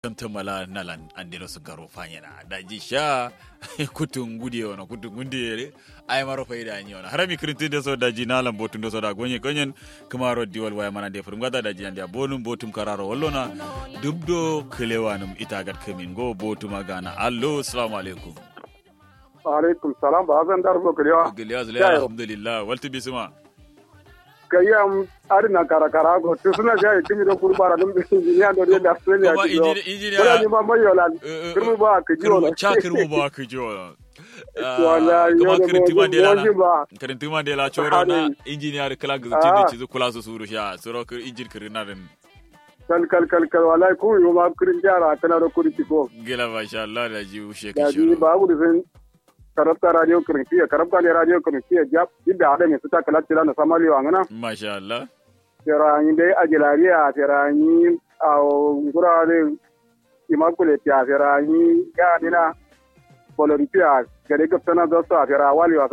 tamtamala nalan andiro sugaro fanyana daji sha kutun gudiyo na kutun gundiyere ay maro fayda nyona harami krintinde so daji nalan botun do so da gonye gonyen kamaro diwal waya mana de furngada daji ande bonum botum kararo wallona dubdo klewanum itagat kemin go botuma gana allo assalamu alaikum alaikum salam ba zan darbo kliwa alhamdulillah walti bisma kayam arina karakara go tusuna jay kimi do kurbara dum injiniya do de Australia ko injiniya ni ma mayola kirmu ba ka jiwo kirmu ba ka jiwo kuma kirinti ma de la choro na injiniya kala gutinde cizu kula su suru sha suro injin kirinarin kal wallahi ko yo ma kirin jara kana do kuriti ko gela masha Allah da ji ushe ka shiro ba gudu sen karabta radio kirkiya karabta ne radio kirkiya jab dibda ada ne suta kala tira na samali wangana masha Allah terani dai ajilariya terani au ngurale immaculate ya terani ga dina volunteer gare ka tana da sa tera wali